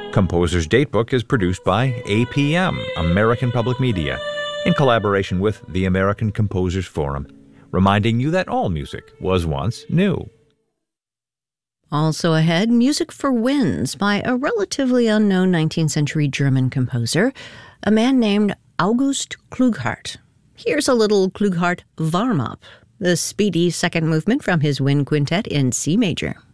Composer's Datebook is produced by APM, American Public Media, in collaboration with the American Composers Forum, reminding you that all music was once new. Also ahead, Music for Winds by a relatively unknown 19th century German composer, a man named August Klughardt. Here's a little Klughardt warm-up, the speedy second movement from his wind quintet in C major.